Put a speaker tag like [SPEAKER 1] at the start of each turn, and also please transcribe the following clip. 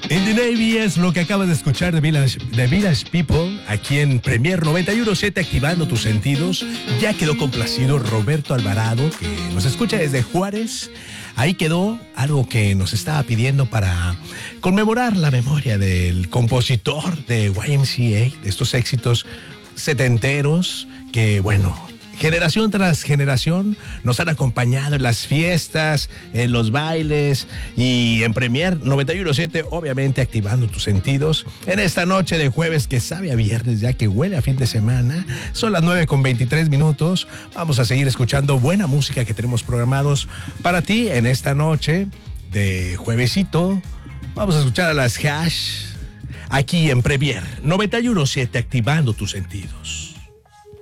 [SPEAKER 1] In the Navy es lo que acabas de escuchar de Village People, aquí en Premier 91.7, activando tus sentidos. Ya quedó complacido Roberto Alvarado, que nos escucha desde Juárez. Ahí quedó algo que nos estaba pidiendo para conmemorar la memoria del compositor de YMCA, de estos éxitos setenteros que, bueno, generación tras generación nos han acompañado en las fiestas, en los bailes y en Premier 91.7, obviamente activando tus sentidos. En esta noche de jueves que sabe a viernes, ya que huele a fin de semana, son las 9:23. Vamos a seguir escuchando buena música que tenemos programados para ti en esta noche de juevesito. Vamos a escuchar a las Hash aquí en Premier 91.7, activando tus sentidos.